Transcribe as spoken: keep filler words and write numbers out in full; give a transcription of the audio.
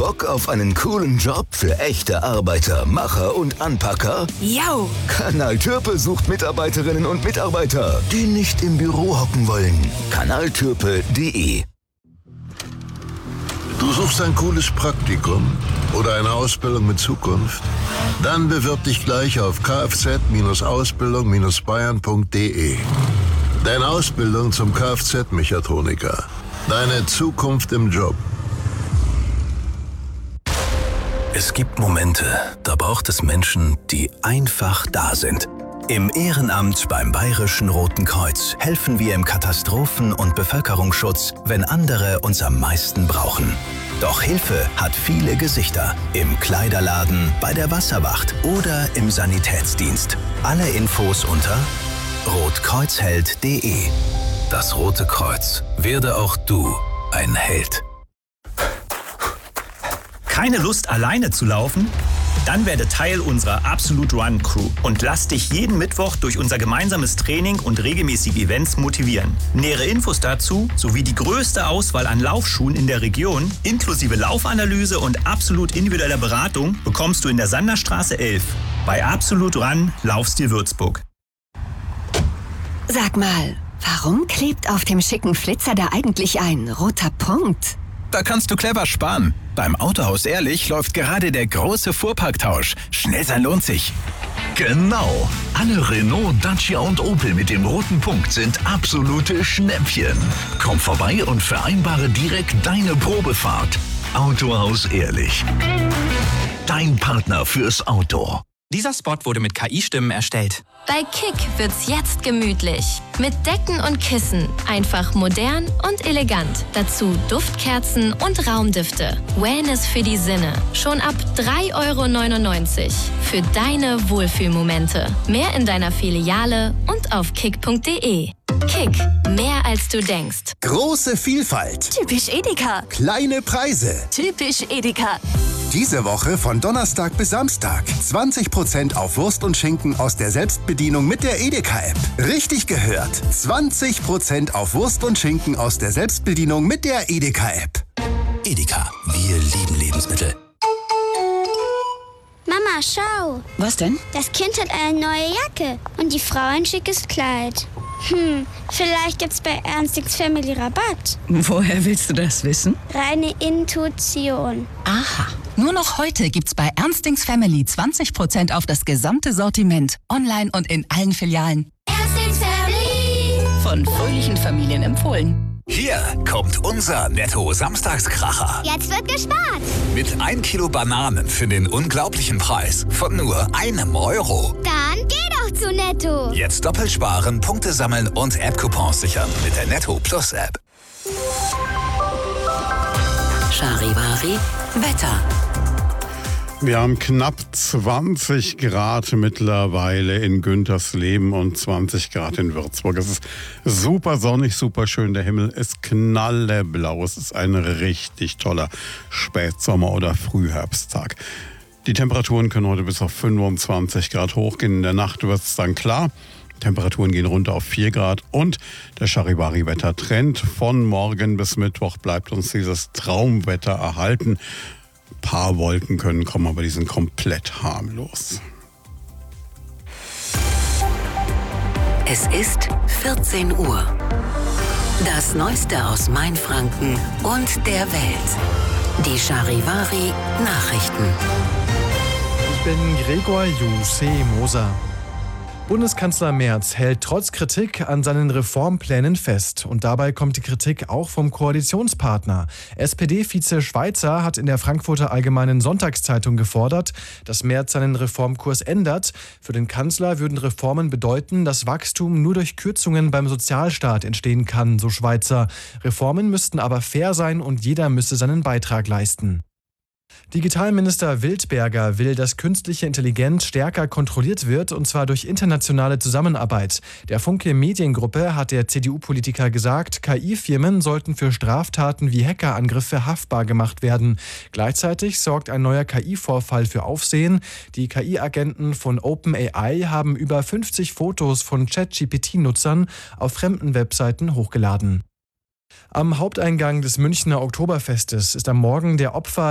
Bock auf einen coolen Job für echte Arbeiter, Macher und Anpacker? Yo! Kanal Türpe sucht Mitarbeiterinnen und Mitarbeiter, die nicht im Büro hocken wollen. kanaltürpe punkt de. Du suchst ein cooles Praktikum oder eine Ausbildung mit Zukunft? Dann bewirb dich gleich auf kfz Ausbildung bayern punkt de. Deine Ausbildung zum Kfz-Mechatroniker. Deine Zukunft im Job. Es gibt Momente, da braucht es Menschen, die einfach da sind. Im Ehrenamt beim Bayerischen Roten Kreuz helfen wir im Katastrophen- und Bevölkerungsschutz, wenn andere uns am meisten brauchen. Doch Hilfe hat viele Gesichter. Im Kleiderladen, bei der Wasserwacht oder im Sanitätsdienst. Alle Infos unter rotkreuzheld punkt de. Das Rote Kreuz. Werde auch du ein Held. Keine Lust, alleine zu laufen? Dann werde Teil unserer Absolute Run Crew und lass dich jeden Mittwoch durch unser gemeinsames Training und regelmäßige Events motivieren. Nähere Infos dazu sowie die größte Auswahl an Laufschuhen in der Region, inklusive Laufanalyse und absolut individueller Beratung, bekommst du in der Sanderstraße elf bei Absolute Run Laufstil Würzburg. Sag mal, warum klebt auf dem schicken Flitzer da eigentlich ein roter Punkt? Da kannst du clever sparen. Beim Autohaus Ehrlich läuft gerade der große Fuhrparktausch. Schnell sein lohnt sich. Genau. Alle Renault, Dacia und Opel mit dem roten Punkt sind absolute Schnäppchen. Komm vorbei und vereinbare direkt deine Probefahrt. Autohaus Ehrlich. Dein Partner fürs Auto. Dieser Spot wurde mit K I-Stimmen erstellt. Bei Kick wird's jetzt gemütlich. Mit Decken und Kissen. Einfach modern und elegant. Dazu Duftkerzen und Raumdüfte. Wellness für die Sinne. Schon ab drei Euro neunundneunzig. Für deine Wohlfühlmomente. Mehr in deiner Filiale und auf kick punkt de. Kick. Mehr als du denkst. Große Vielfalt. Typisch Edeka. Kleine Preise. Typisch Edeka. Diese Woche von Donnerstag bis Samstag. zwanzig Prozent auf Wurst und Schinken aus der Selbstbedienung mit der Edeka-App. Richtig gehört. zwanzig Prozent auf Wurst und Schinken aus der Selbstbedienung mit der Edeka-App. Edeka. Wir lieben Lebensmittel. Mama, schau. Was denn? Das Kind hat eine neue Jacke und die Frau ein schickes Kleid. Hm, vielleicht gibt's bei Ernstings Family Rabatt. Woher willst du das wissen? Reine Intuition. Aha. Nur noch heute gibt's bei Ernstings Family zwanzig Prozent auf das gesamte Sortiment. Online und in allen Filialen. Ernstings Family. Von fröhlichen Familien empfohlen. Hier kommt unser Netto-Samstagskracher. Jetzt wird gespart. Mit ein Kilo Bananen für den unglaublichen Preis von nur einem Euro. Dann geh doch zu Netto. Jetzt doppelt sparen, Punkte sammeln und App-Coupons sichern mit der Netto Plus App. Charivari Wetter. Wir haben knapp zwanzig Grad mittlerweile in Güntersleben und zwanzig Grad in Würzburg. Es ist super sonnig, super schön. Der Himmel ist knallblau. Es ist ein richtig toller Spätsommer- oder Frühherbsttag. Die Temperaturen können heute bis auf fünfundzwanzig Grad hochgehen. In der Nacht wird es dann klar. Temperaturen gehen runter auf vier Grad und der Charivari-Wettertrend von morgen bis Mittwoch bleibt uns dieses Traumwetter erhalten. Ein paar Wolken können kommen, aber die sind komplett harmlos. Es ist vierzehn Uhr. Das Neueste aus Mainfranken und der Welt. Die Charivari Nachrichten. Ich bin Gregor Jussi Moser. Bundeskanzler Merz hält trotz Kritik an seinen Reformplänen fest. Und dabei kommt die Kritik auch vom Koalitionspartner. S P D-Vize Schweizer hat in der Frankfurter Allgemeinen Sonntagszeitung gefordert, dass Merz seinen Reformkurs ändert. Für den Kanzler würden Reformen bedeuten, dass Wachstum nur durch Kürzungen beim Sozialstaat entstehen kann, so Schweizer. Reformen müssten aber fair sein und jeder müsse seinen Beitrag leisten. Digitalminister Wildberger will, dass künstliche Intelligenz stärker kontrolliert wird, und zwar durch internationale Zusammenarbeit. Der Funke Mediengruppe hat der C D U-Politiker gesagt, K I-Firmen sollten für Straftaten wie Hackerangriffe haftbar gemacht werden. Gleichzeitig sorgt ein neuer K I-Vorfall für Aufsehen. Die K I-Agenten von OpenAI haben über fünfzig Fotos von ChatGPT-Nutzern auf fremden Webseiten hochgeladen. Am Haupteingang des Münchner Oktoberfestes ist am Morgen der Opfer